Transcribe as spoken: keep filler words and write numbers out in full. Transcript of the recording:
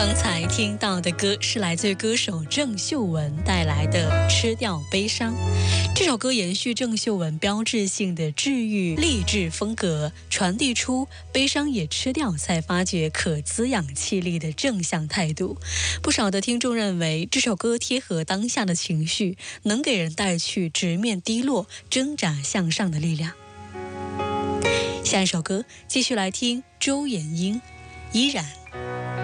刚才听到的歌是来自歌手郑秀文带来的《吃掉悲伤》。这首歌延续郑秀文标志性的治愈励志风格，传递出悲伤也吃掉才发觉可滋养气力的正向态度。不少的听众认为这首歌贴合当下的情绪，能给人带去直面低落、挣扎向上的力量。下一首歌继续来听周延英，依然。